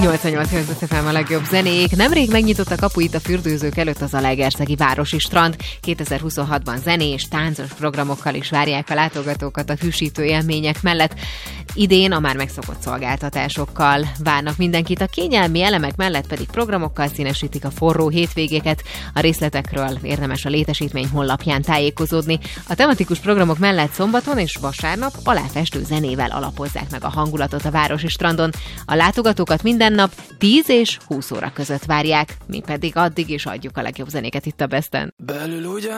88 Hz FM a legjobb zenék. Nemrég megnyitott a kapuit a fürdőzők előtt az Zalaegerszegi Városi Strand. 2026-ban zenés, táncos programokkal is várják a látogatókat a hűsítő élmények mellett. Idén a már megszokott szolgáltatásokkal várnak mindenkit, a kényelmi elemek mellett pedig programokkal színesítik a forró hétvégéket. A részletekről érdemes a létesítmény honlapján tájékozódni. A tematikus programok mellett szombaton és vasárnap aláfestő zenével alapozzák meg a hangulatot a Városi Strandon. A látogatókat minden nap 10 és 20 óra között várják, mi pedig addig is adjuk a legjobb zenéket itt a Besten.